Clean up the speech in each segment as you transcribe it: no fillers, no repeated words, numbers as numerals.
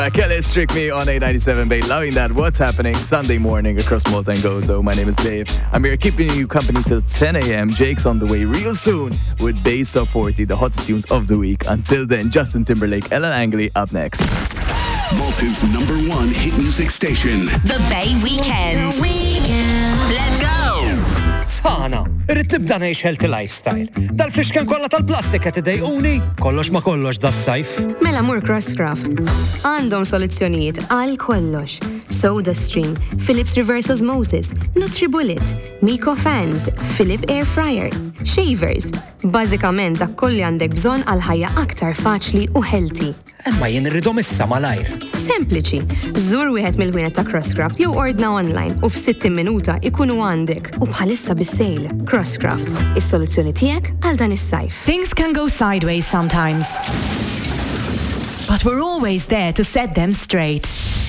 Kelly Strick Me on 897 Bay. Loving that. What's happening Sunday morning across Malta and Gozo. My name is Dave. I'm here keeping you company till 10 a.m. Jake's on the way real soon with Days of 40, the hottest tunes of the week. Until then, Justin Timberlake, Ellen Angley up next. Malta's #1 hit music station. The Bay Weekend. Let's go! Sana, irrid nibda ngħix healthy lifestyle. Dal-fixken kollha tal-plastika tidejquni, kollox ma kollox das-sajf. Mela mur Crosscraft. Għandhom soluzzjonijiet għal kollox. SodaStream, Philips Reverse Osmosis, NutriBullet, Miko Fans, Philip Air Fryer, Shavers. Bażikament dak kolli għandek bżonn għal ħajja aktar faċli u healthy. Imma jien irridhom issa malajr. Sempliċi. Żur wieħed mill-ħwienet ta' Crosscraft jew ordna online u f'60 minuta ikunu għandek. U bħalissa bis-sejl. Crosscraft, is-soluzzjoni tiegħek għal dan is-sajf. Things can go sideways sometimes. But we're always there to set them straight.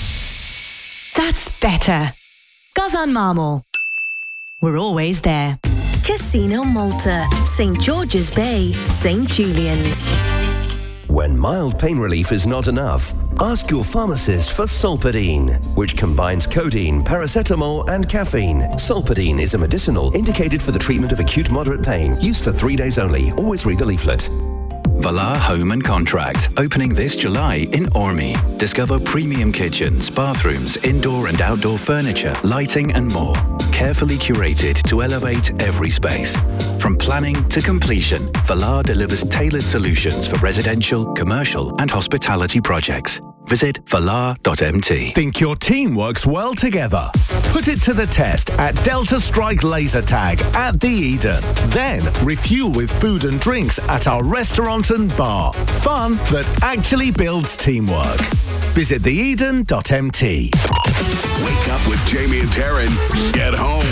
That's better. Gazan Mamo. We're always there. Casino Malta, St. George's Bay, St. Julian's. When mild pain relief is not enough, ask your pharmacist for Solpadeine, which combines codeine, paracetamol, and caffeine. Solpadeine is a medicinal indicated for the treatment of acute moderate pain. Used for 3 days only. Always read the leaflet. Valar Home and Contract, opening this July in Ormy. Discover premium kitchens, bathrooms, indoor and outdoor furniture, lighting and more. Carefully curated to elevate every space. From planning to completion, Valar delivers tailored solutions for residential, commercial and hospitality projects. Visit valar.mt. Think your team works well together? Put it to the test at Delta Strike Laser Tag at the Eden. Then refuel with food and drinks at our restaurant and bar. Fun that actually builds teamwork. Visit theeden.mt. Wake up with Jamie and Taryn. Get home